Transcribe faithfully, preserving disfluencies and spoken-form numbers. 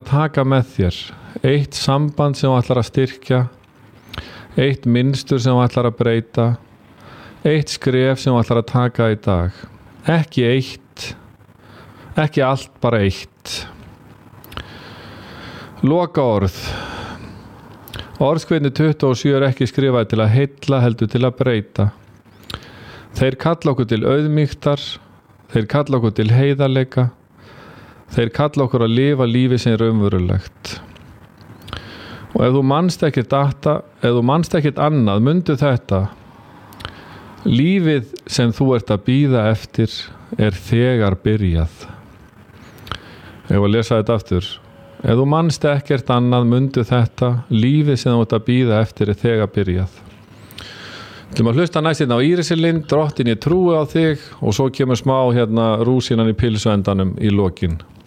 taka með þér, eitt samband sem þú ætlar að styrkja, eitt mynstur sem þú ætlar að breyta, eitt skref sem þú ætlar að taka í dag. Ekki eitt, ekki allt, bara eitt. Loka orð. Orðskvinni tuttugu og sjö er ekki skrifaði til að heilla, heldur til að breyta. Þeir kalla okkur til auðmýktar, þeir kalla okkur til heiðarleika, þeir kalla okkur að lifa lífi sem er raunverulegt. Og ef þú manst ekkert data, ef þú manst ekkert annað, mundu þetta. Lífið sem þú ert að bíða eftir er þegar byrjað. Ég var að lesa þetta aftur. Ef þú manst ekkert annað, mundu þetta. Lífið sem þú ert að bíða eftir er þegar byrjað. Til maður hlusta næst hérna á Írisi Lind, Drottin ég trúi á þig, og svo kemur smá hérna rúsínan í pilsuendanum í lokin.